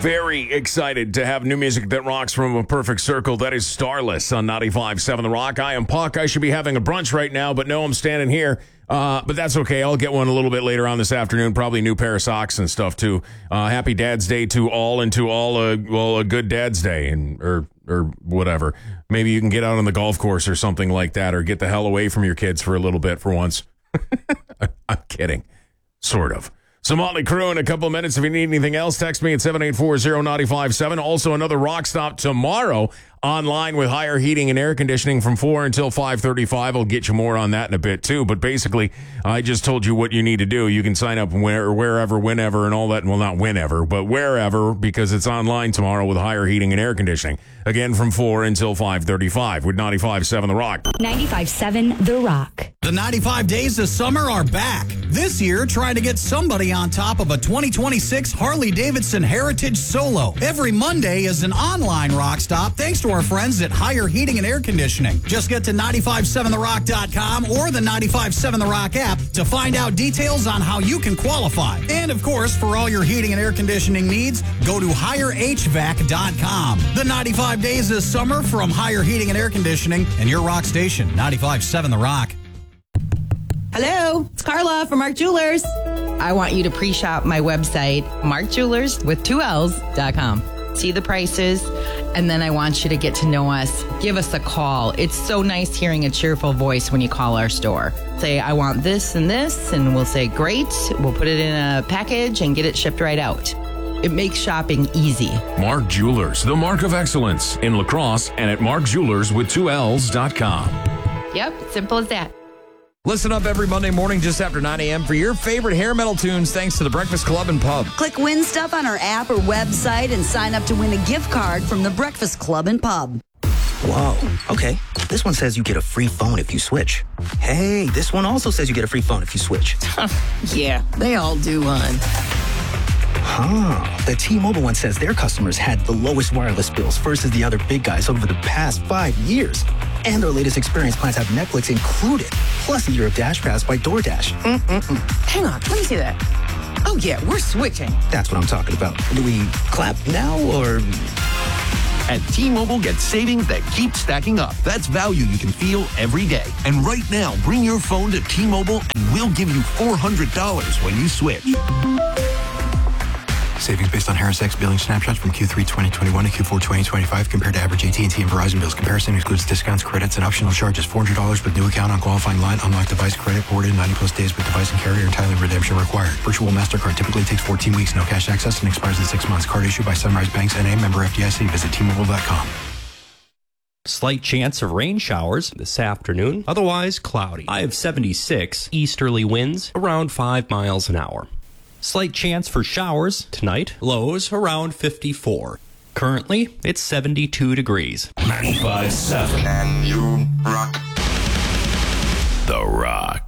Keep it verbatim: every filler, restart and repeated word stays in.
very excited to have new music that rocks from A Perfect Circle. That is Starless on ninety-five point seven The Rock. I am Puck. I should be having a brunch right now, but no, I'm standing here. Uh, but that's okay. I'll get one a little bit later on this afternoon. Probably a new pair of socks and stuff, too. Uh, happy Dad's Day to all, and to all, a, well, a good Dad's Day, and or or whatever. Maybe you can get out on the golf course or something like that, or get the hell away from your kids for a little bit for once. I'm kidding. Sort of. So Motley Crue in a couple of minutes. If you need anything else, text me at seven eight four zero nine five seven. Also, another rock stop tomorrow online with Higher Heating and Air Conditioning from four until five thirty-five. I'll get you more on that in a bit, too. But basically, I just told you what you need to do. You can sign up where, wherever, whenever, and all that. Well, not whenever, but wherever, because it's online tomorrow with Higher Heating and Air Conditioning. Again, from four until five thirty-five with ninety-five point seven The Rock. ninety-five point seven The Rock. The ninety-five days of summer are back. This year, trying to get somebody on top of a twenty twenty-six Harley-Davidson Heritage Solo. Every Monday is an online rock stop thanks to our friends at Higher Heating and Air Conditioning. Just get to nine five seven the rock dot com or the ninety-five point seven The Rock app to find out details on how you can qualify. And, of course, for all your heating and air conditioning needs, go to higher h v a c dot com. The ninety-five days of summer from Higher Heating and Air Conditioning and your rock station, ninety-five point seven The Rock. Hello, it's Carla from Mark Jewelers. I want you to pre-shop my website, mark jewelers with two L's dot com. See the prices, and then I want you to get to know us. Give us a call. It's so nice hearing a cheerful voice when you call our store. Say, I want this and this, and we'll say, great. We'll put it in a package and get it shipped right out. It makes shopping easy. Mark Jewelers, the mark of excellence in La Crosse and at mark jewelers with two L's dot com. Yep, simple as that. Listen up every Monday morning just after nine a.m. for your favorite hair metal tunes thanks to the Breakfast Club and Pub. Click Win Stuff on our app or website and sign up to win a gift card from the Breakfast Club and Pub. Whoa, okay. This one says you get a free phone if you switch. Hey, this one also says you get a free phone if you switch. Yeah, they all do, hon. Huh. The T-Mobile one says their customers had the lowest wireless bills versus the other big guys over the past five years. And their latest experience plans have Netflix included, plus a year of Dash Pass by DoorDash. Mm-mm-mm. Hang on, let me see that. Oh, yeah, we're switching. That's what I'm talking about. Do we clap now, or... At T-Mobile, get savings that keep stacking up. That's value you can feel every day. And right now, bring your phone to T-Mobile and we'll give you four hundred dollars when you switch. Savings based on Harris X billing snapshots from Q three twenty twenty-one to Q four twenty twenty-five compared to average A T and T and Verizon bills. Comparison excludes discounts, credits, and optional charges. four hundred dollars with new account on qualifying line. Unlocked device credit ported ninety plus days with device and carrier. Entirely redemption required. Virtual MasterCard typically takes fourteen weeks. No cash access and expires in six months. Card issued by Sunrise Banks N A, member F D I C. Visit T Mobile dot com. Slight chance of rain showers this afternoon. Otherwise cloudy. High of seventy-six. Easterly winds around five miles an hour. Slight chance for showers tonight. Lows around fifty-four. Currently, it's seventy-two degrees. ninety-five point seven. Can you rock? The Rock.